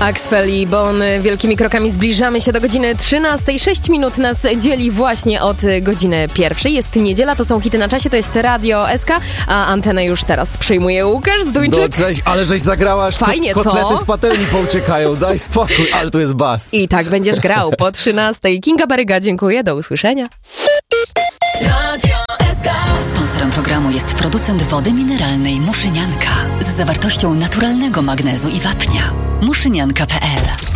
Axwell i Bon, wielkimi krokami zbliżamy się do godziny 13. 6 minut nas dzieli właśnie od godziny 1. Jest niedziela, to są hity na czasie, to jest Radio SK, a antenę już teraz przejmuje Łukasz Zduńczyk. No cześć, ale żeś zagrała, aż fajnie, kotlety co? z patelni pouciekają, daj spokój, ale tu jest bas. I tak będziesz grał po 13. Kinga Baryga, dziękuję, do usłyszenia. Radio SK. Sponsorem programu jest producent wody mineralnej Muszynianka z zawartością naturalnego magnezu i wapnia. Muszynianka.pl